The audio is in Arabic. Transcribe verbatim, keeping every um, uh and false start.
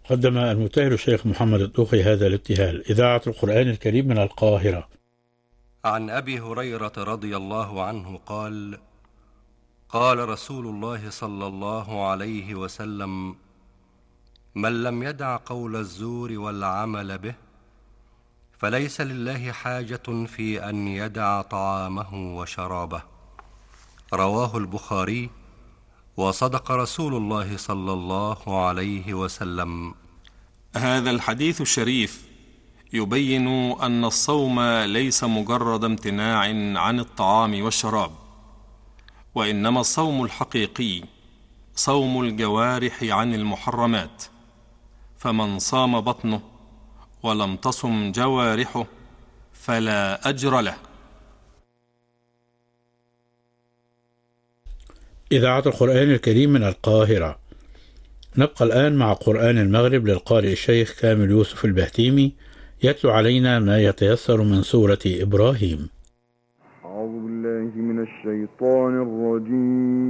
قدم المبتهل الشيخ محمد الطوخي هذا الابتهال. إذاعة القرآن الكريم من القاهرة. عن أبي هريرة رضي الله عنه قال: قال رسول الله صلى الله عليه وسلم: من لم يدع قول الزور والعمل به فليس لله حاجة في أن يدع طعامه وشرابه. رواه البخاري. وصدق رسول الله صلى الله عليه وسلم. هذا الحديث الشريف يبين أن الصوم ليس مجرد امتناع عن الطعام والشراب، وإنما الصوم الحقيقي صوم الجوارح عن المحرمات، فمن صام بطنه ولم تصم جوارحه فلا أجر له. إذاعة القرآن الكريم من القاهرة. نبقى الآن مع قرآن المغرب للقارئ الشيخ كامل يوسف البهتيمي، يتلو علينا ما يتيسر من سورة إبراهيم. أعوذ بالله من الشيطان الرجيم.